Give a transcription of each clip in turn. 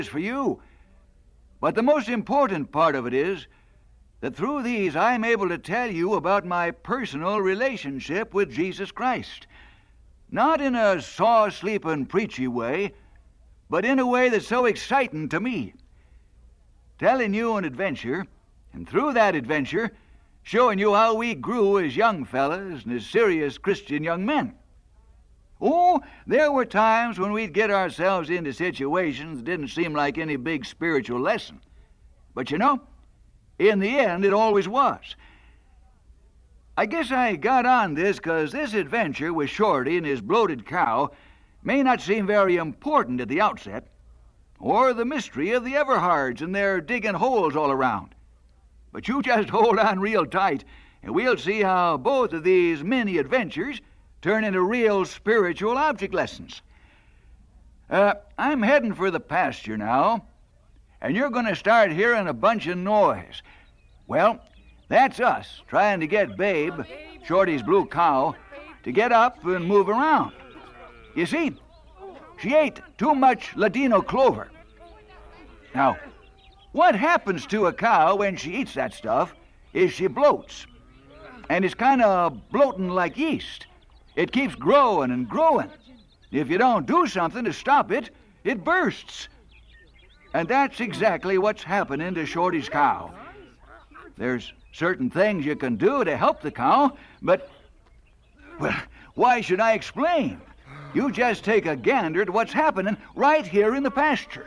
for you. But the most important part of it is that through these I'm able to tell you about my personal relationship with Jesus Christ. Not in a saw-sleeping, preachy way, but in a way that's so exciting to me. Telling you an adventure, and through that adventure, showing you how we grew as young fellas and as serious Christian young men. Oh, there were times when we'd get ourselves into situations that didn't seem like any big spiritual lesson. But you know, in the end, it always was. I guess I got on this because this adventure with Shorty and his bloated cow may not seem very important at the outset, or the mystery of the Everhards and their digging holes all around. But you just hold on real tight, and we'll see how both of these mini adventures turn into real spiritual object lessons. I'm heading for the pasture now, and you're going to start hearing a bunch of noise. Well, that's us trying to get Babe, Shorty's blue cow, to get up and move around. You see, she ate too much Ladino clover. Now, what happens to a cow when she eats that stuff is she bloats. And it's kind of bloating like yeast. It keeps growing and growing. If you don't do something to stop it, it bursts. And that's exactly what's happening to Shorty's cow. There's certain things you can do to help the cow, but, well, why should I explain? You just take a gander at what's happening right here in the pasture.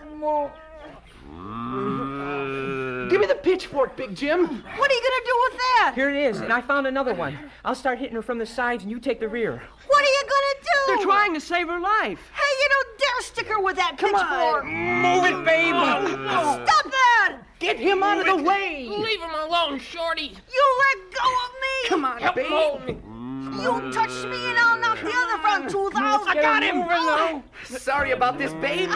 Give me the pitchfork, Big Jim. What are you going to do with that? Here it is, and I found another one. I'll start hitting her from the sides, and you take the rear. What are you going to do? They're trying to save her life. Hey, you don't dare stick her with that pitchfork. Move it, babe. Stop that! Get him out of the way. Leave him alone, Shorty. You let go of me! Come on, Help babe. hold me. You touch me and I'll knock the other front tooth out. I got him. Sorry about this, babe.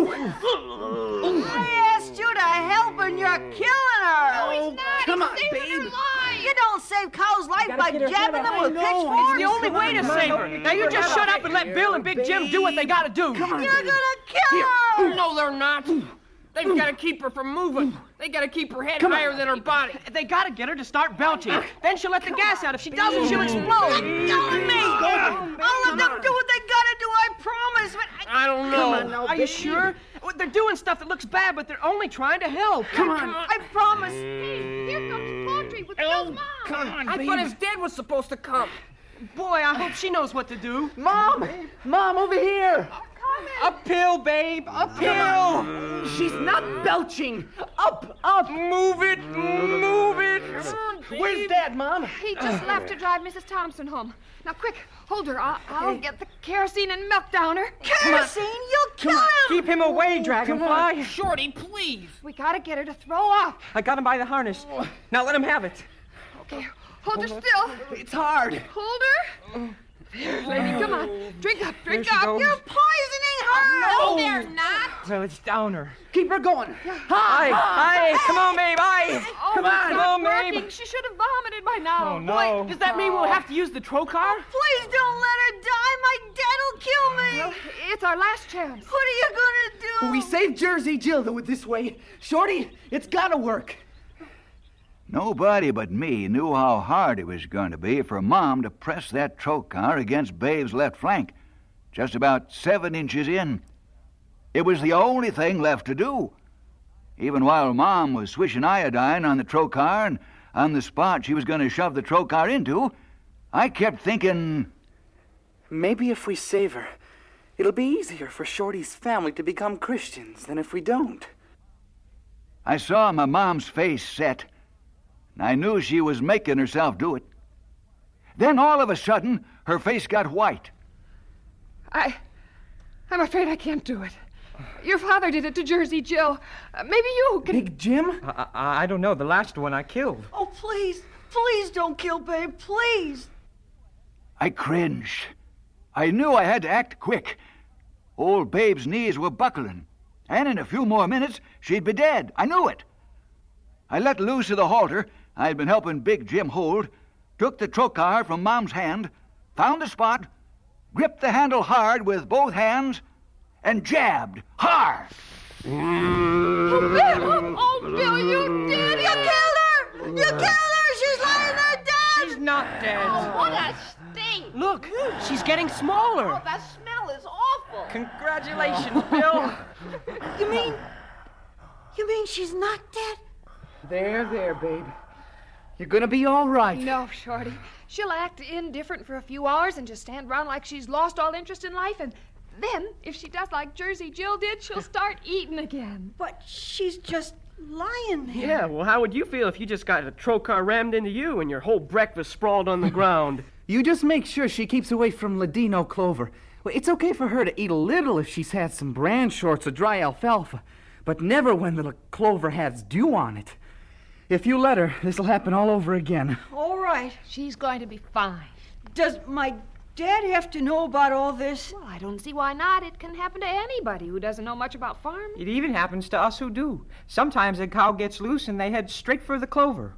I asked you to help and you're killing her. No, he's not. Come He's on, saving babe. her life. You don't save cows' life by get her jabbing head them up. with I know. pitchforks. It's the only way to save her. Now you just shut up and let Bill and Big Jim do what they gotta do. You're gonna kill her. No, they're not. They've got to keep her from moving. They got to keep her head higher than her body. They gotta get her to start belching. Then she'll let the gas out. If she doesn't, she'll explode. Let go of me. I'll let them do what they gotta do, I promise. But I don't know. Are you sure? Well, they're doing stuff that looks bad, but they're only trying to help. Come on. I promise. Here comes Poultry with Bill's mom. Come on, I thought his dad was supposed to come. Boy, I hope she knows what to do. Mom, over here. Uphill, babe. Uphill. She's not belching. Up. Move it. Move it. Where's Dad, Mom? He just left to drive Mrs. Thompson home. Now, quick, hold her. I'll get the kerosene and milk down her. Kerosene, you'll kill him. Keep him away, Dragonfly. Shorty, please. We gotta get her to throw up. I got him by the harness. Now let him have it. Okay, hold her still. It's hard. Hold her. There, lady, come on. Drink up, drink There she up. goes. You're poisoning her. No, they're not. Well, it's down her. Keep her going. Aye. Come on, babe. Aye. Oh, Come on. it's Come not on, babe. working. She should have vomited by now. Oh, no. Does that mean we'll have to use the trocar? Please don't let her die. My dad'll kill me. It's our last chance. What are you gonna do? We saved Jersey Jill with this way. Shorty, it's gotta work. Nobody but me knew how hard it was going to be for Mom to press that trocar against Babe's left flank, just about 7 inches in. It was the only thing left to do. Even while Mom was swishing iodine on the trocar and on the spot she was going to shove the trocar into, I kept thinking, Maybe if we save her, it'll be easier for Shorty's family to become Christians than if we don't. I saw my Mom's face set, and I knew she was making herself do it. Then all of a sudden, her face got white. I'm afraid I can't do it. Your father did it to Jersey Jill. Maybe you can... Big Jim? I don't know. The last one I killed. Oh, please don't kill Babe, please. I cringed. I knew I had to act quick. Old Babe's knees were buckling, and in a few more minutes, she'd be dead. I knew it. I let loose of the halter I'd been helping Big Jim hold, took the trocar from Mom's hand, found the spot, gripped the handle hard with both hands, and jabbed hard. Oh, Bill, you did! You killed her! You killed her! She's lying there dead! She's not dead. Oh, what a stink! Look, she's getting smaller. Oh, that smell is awful. Congratulations, Bill. You mean she's not dead? There, babe. You're gonna be all right. No, Shorty. She'll act indifferent for a few hours and just stand around like she's lost all interest in life, and then, if she does like Jersey Jill did, she'll start eating again. But she's just lying there. Yeah, well, how would you feel if you just got a trocar rammed into you and your whole breakfast sprawled on the ground? You just make sure she keeps away from Ladino clover. Well, it's okay for her to eat a little if she's had some bran shorts or dry alfalfa, but never when the clover has dew on it. If you let her, this'll happen all over again. All right. She's going to be fine. Does my dad have to know about all this? Well, I don't see why not. It can happen to anybody who doesn't know much about farming. It even happens to us who do. Sometimes a cow gets loose and they head straight for the clover.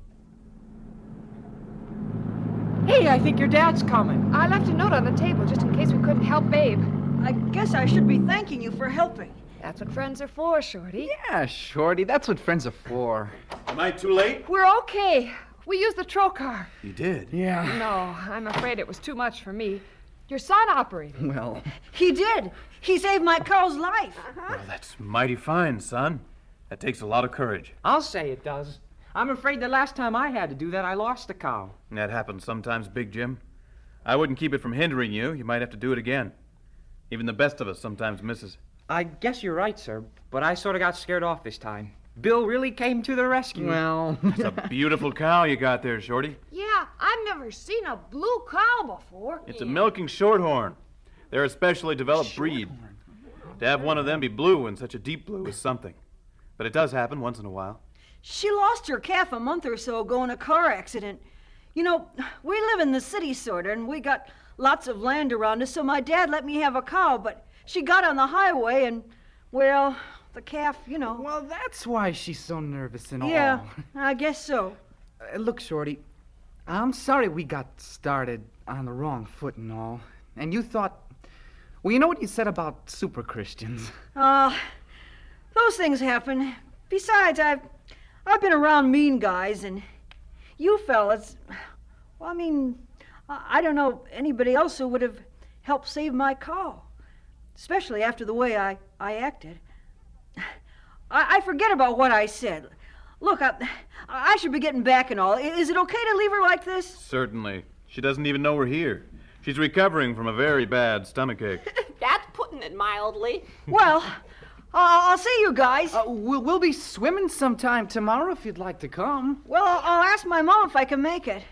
Hey, I think your dad's coming. I left a note on the table just in case we couldn't help Babe. I guess I should be thanking you for helping. That's what friends are for, Shorty. Yeah, Shorty, that's what friends are for. Am I too late? We're okay. We used the trocar. You did? Yeah. No, I'm afraid it was too much for me. Your son operated. Well, He did. He saved my cow's life. Well, that's mighty fine, son. That takes a lot of courage. I'll say it does. I'm afraid the last time I had to do that, I lost a cow. That happens sometimes, Big Jim. I wouldn't keep it from hindering you. You might have to do it again. Even the best of us sometimes misses. I guess you're right, sir, but I sort of got scared off this time. Bill really came to the rescue. well. It's a beautiful cow you got there, Shorty. Yeah, I've never seen a blue cow before. It's a milking shorthorn. They're a specially developed breed. To have one of them be blue and such a deep blue is something. But it does happen once in a while. She lost her calf a month or so ago in a car accident. You know, we live in the city, sort of, and we got lots of land around us, so my dad let me have a cow, but she got on the highway and, well, the calf, you know. Well, that's why she's so nervous and Yeah, all. I guess so. Look, Shorty, I'm sorry we got started on the wrong foot and all. And you thought, well, you know what you said about super Christians? Those things happen. Besides, I've been around mean guys, and you fellas, well, I mean, I don't know anybody else who would have helped save my cow, especially after the way I acted. I forget about what I said. Look, I should be getting back and all. Is it okay to leave her like this? Certainly. She doesn't even know we're here. She's recovering from a very bad stomachache. That's putting it mildly. Well, I'll see you guys. We'll be swimming sometime tomorrow if you'd like to come. Well, I'll ask my mom if I can make it.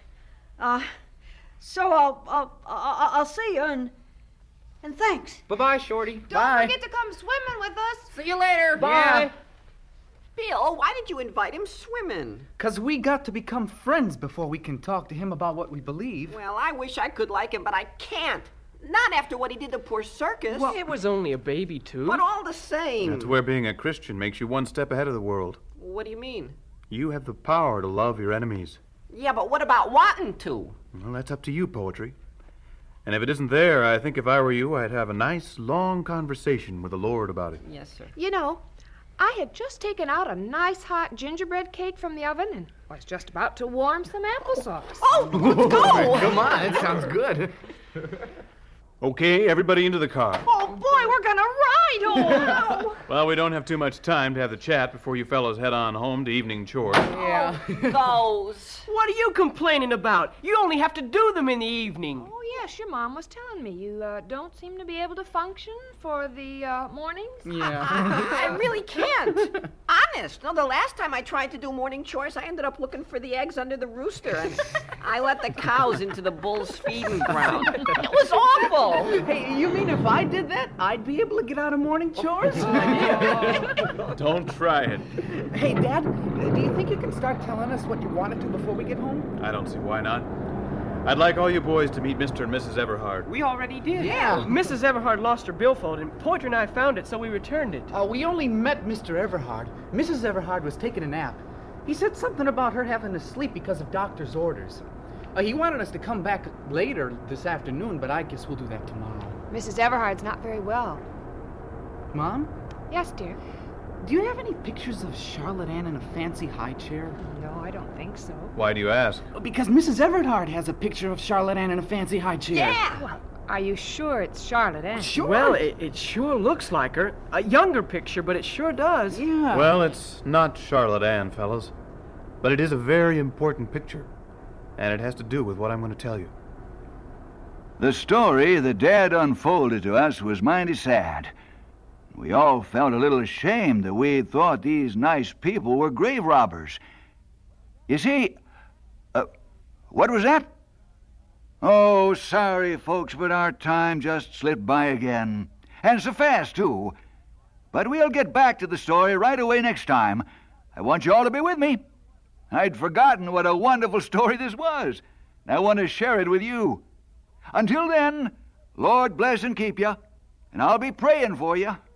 So I'll see you and thanks. Bye-bye, Shorty. Don't forget to come swimming with us. See you later. Bye. Bill, why did you invite him swimming? 'Cause we got to become friends before we can talk to him about what we believe. Well, I wish I could like him, but I can't. Not after what he did to poor Circus. It was only a baby, too. But all the same. That's where being a Christian makes you one step ahead of the world. What do you mean? You have the power to love your enemies. Yeah, but what about wanting to? Well, that's up to you, Poetry. And if it isn't there, I think if I were you, I'd have a nice, long conversation with the Lord about it. Yes, sir. You know, I had just taken out a nice hot gingerbread cake from the oven and was just about to warm some applesauce. Oh, let's go! Come on, it sounds good. Okay, everybody into the car. Oh, boy, we're gonna ride home. Well, we don't have too much time to have the chat before you fellows head on home to evening chores. Yeah. Those. What are you complaining about? You only have to do them in the evening. Oh, yes, your mom was telling me you don't seem to be able to function for the mornings. Yeah. I really can't. Honest. No, the last time I tried to do morning chores, I ended up looking for the eggs under the rooster, and I let the cows into the bull's feeding ground. It was awful. Hey, you mean if I did that, I'd be able to get out of morning chores? Don't try it. Hey, Dad, do you think you can start telling us what you want to do before we get home? I don't see why not. I'd like all you boys to meet Mr. and Mrs. Everhard. We already did. Yeah. Mrs. Everhard lost her billfold, and Pointer and I found it, so we returned it. We only met Mr. Everhard. Mrs. Everhard was taking a nap. He said something about her having to sleep because of doctor's orders. He wanted us to come back later this afternoon, but I guess we'll do that tomorrow. Mrs. Everhard's not very well. Mom? Yes, dear. Do you have any pictures of Charlotte Ann in a fancy high chair? No, I don't think so. Why do you ask? Because Mrs. Everhard has a picture of Charlotte Ann in a fancy high chair. Yeah! Well, are you sure it's Charlotte Ann? Sure. Well, it sure looks like her. A younger picture, but it sure does. Yeah. Well, it's not Charlotte Ann, fellas. But it is a very important picture. And it has to do with what I'm going to tell you. The story that Dad unfolded to us was mighty sad. We all felt a little ashamed that we thought these nice people were grave robbers. You see, what was that? Oh, sorry, folks, but our time just slipped by again. And so fast, too. But we'll get back to the story right away next time. I want you all to be with me. I'd forgotten what a wonderful story this was. And I want to share it with you. Until then, Lord bless and keep you, and I'll be praying for you.